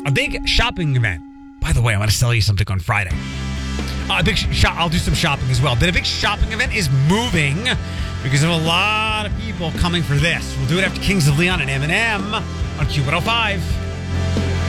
a big shopping event. By the way, I'm going to sell you something on Friday. I'll do some shopping as well. But a big shopping event is moving because of a lot of people coming for this. We'll do it after Kings of Leon and Eminem on Q105.